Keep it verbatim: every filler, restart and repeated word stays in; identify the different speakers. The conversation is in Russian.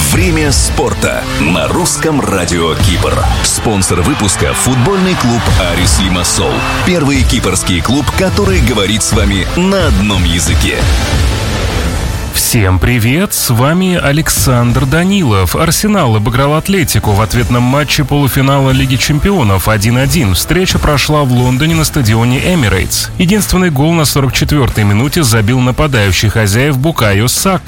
Speaker 1: Время спорта на русском радио Кипр. Спонсор выпуска — футбольный клуб Арис Лимассол. Первый кипрский клуб, который говорит с вами на одном языке.
Speaker 2: Всем привет, с вами Александр Данилов. Арсенал обыграл Атлетику в ответном матче полуфинала Лиги Чемпионов один один. Встреча прошла в Лондоне на стадионе Эмирейтс. Единственный гол на сорок четвёртой минуте забил нападающий хозяев Букайо Сака.